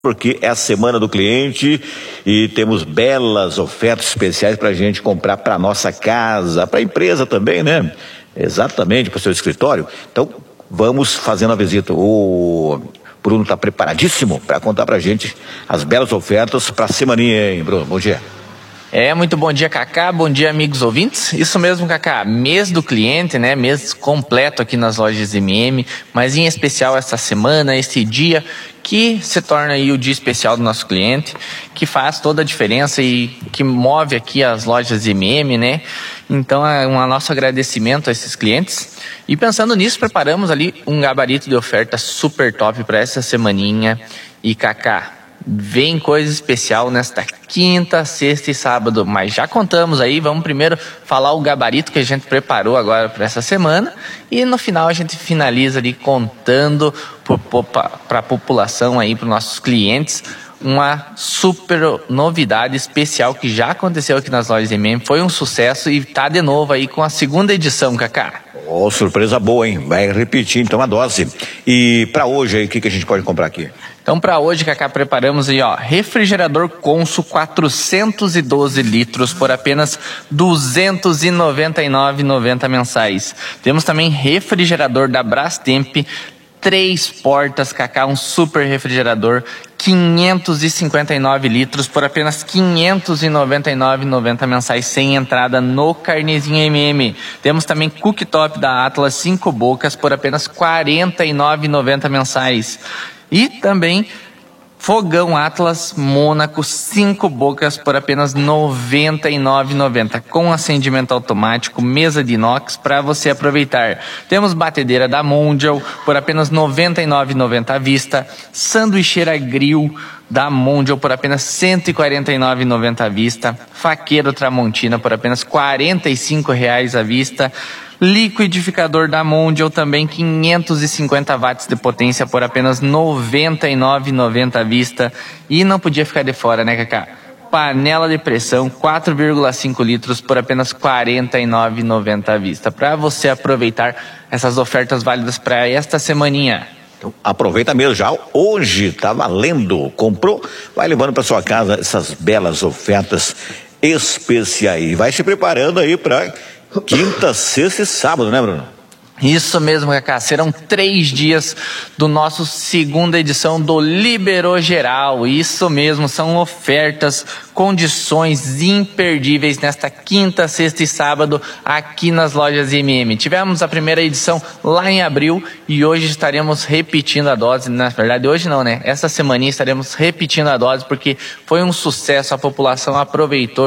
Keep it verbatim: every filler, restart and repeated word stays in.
Porque é a semana do cliente e temos belas ofertas especiais para a gente comprar para nossa casa, para a empresa também, né? Exatamente, para o seu escritório. Então, vamos fazendo a visita. O Bruno está preparadíssimo para contar para a gente as belas ofertas para a semaninha, hein, Bruno? Bom dia. É, muito bom dia, Cacá, bom dia, amigos ouvintes. Isso mesmo, Cacá, mês do cliente, né, mês completo aqui nas lojas M M, mas em especial essa semana, esse dia que se torna aí o dia especial do nosso cliente, que faz toda a diferença e que move aqui as lojas M M, né? Então é um nosso agradecimento a esses clientes. E pensando nisso, preparamos ali um gabarito de oferta super top para essa semaninha. E, Cacá, vem coisa especial nesta quinta, sexta e sábado, mas já contamos aí, vamos primeiro falar o gabarito que a gente preparou agora para essa semana e no final a gente finaliza ali contando para a população aí, para os nossos clientes, uma super novidade especial que já aconteceu aqui nas lojas M M, foi um sucesso e tá de novo aí com a segunda edição, Cacá. Oh, surpresa boa, hein? Vai repetir então a dose. E para hoje aí, o que, que a gente pode comprar aqui? Então, para hoje, Cacá, preparamos aí, ó, refrigerador Consul quatrocentos e doze litros por apenas duzentos e noventa e nove reais e noventa centavos mensais. Temos também refrigerador da Brastemp, três portas, Cacá, um super refrigerador, quinhentos e cinquenta e nove litros por apenas quinhentos e noventa e nove reais e noventa centavos mensais sem entrada no carnezinho M M. Temos também cooktop da Atlas cinco bocas por apenas quarenta e nove reais e noventa centavos mensais. E também fogão Atlas Mônaco cinco bocas por apenas noventa e nove reais e noventa centavos, com acendimento automático, mesa de inox para você aproveitar. Temos batedeira da Mondial por apenas noventa e nove reais e noventa centavos à vista, sanduicheira grill da Mondial por apenas cento e quarenta e nove reais e noventa centavos à vista, faqueiro Tramontina por apenas quarenta e cinco reais à vista, liquidificador da Mondial também quinhentos e cinquenta watts de potência por apenas noventa e nove reais e noventa centavos à vista. E não podia ficar de fora, né, Cacá? Panela de pressão quatro vírgula cinco litros por apenas quarenta e nove reais e noventa centavos à vista, para você aproveitar essas ofertas válidas para esta semaninha. Então, aproveita mesmo já, hoje tá valendo, comprou, vai levando para sua casa essas belas ofertas especiais, vai se preparando aí para quinta, sexta e sábado, né, Bruno? Isso mesmo, Cacá, serão três dias do nosso segunda edição do Liberou Geral, isso mesmo, são ofertas, condições imperdíveis nesta quinta, sexta e sábado aqui nas lojas M M. Tivemos a primeira edição lá em abril e hoje estaremos repetindo a dose, na verdade hoje não, né? Essa semaninha estaremos repetindo a dose porque foi um sucesso, a população aproveitou.